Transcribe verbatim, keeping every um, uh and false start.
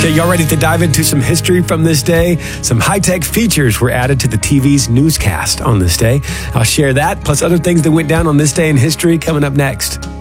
So y'all ready to dive into some history from this day? Some high-tech features were added to the T V's newscast on this day. I'll share that, plus other things that went down on this day in history coming up next.